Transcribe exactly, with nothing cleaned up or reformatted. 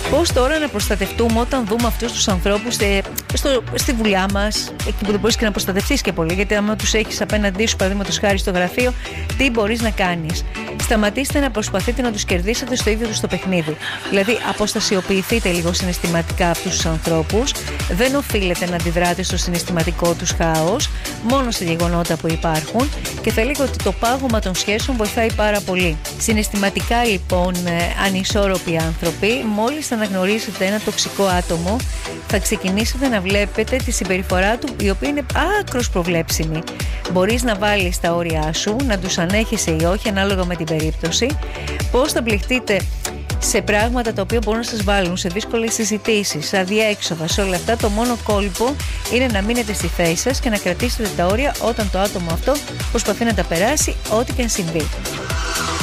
Πώς τώρα να προστατευτούμε όταν δούμε αυτούς τους ανθρώπους στη, στο, στη δουλειά μας, εκεί που δεν μπορείς και να προστατευτείς και πολύ, γιατί άμα τους έχεις απέναντί σου, παραδείγματος χάρη στο γραφείο, τι μπορείς να κάνεις? Σταματήστε να προσπαθείτε να τους κερδίσετε στο ίδιο τους το παιχνίδι. Δηλαδή, αποστασιοποιηθείτε λίγο συναισθηματικά αυτούς τους ανθρώπους. Δεν οφείλετε να αντιδράτε στο συναισθηματικό τους χάος, μόνο σε γεγονότα που υπάρχουν, και θα λέγω ότι το πάγωμα των σχέσεων βοηθάει πάρα πολύ. Συναισθηματικά λοιπόν ανισόρροποι άνθρωποι, μόλις θα αναγνωρίσετε ένα τοξικό άτομο, θα ξεκινήσετε να βλέπετε τη συμπεριφορά του, η οποία είναι άκρως προβλέψιμη. Μπορείς να βάλεις τα όρια σου, να τους ανέχεσαι ή όχι, ανάλογα με την περίπτωση. Πώς θα μπλεχτείτε σε πράγματα τα οποία μπορούν να σας βάλουν σε δύσκολες συζητήσεις, σε αδιέξοδα, σε όλα αυτά. Το μόνο κόλπο είναι να μείνετε στη θέση σας και να κρατήσετε τα όρια όταν το άτομο αυτό προσπαθεί να τα περάσει, ό,τι και αν συμβεί.